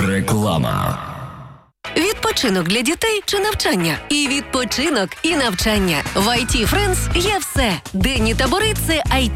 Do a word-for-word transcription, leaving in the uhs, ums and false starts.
Реклама. Відпочинок для дітей чи навчання? І відпочинок, і навчання. В ай ті Friends є все. Денні табори – це ай ті.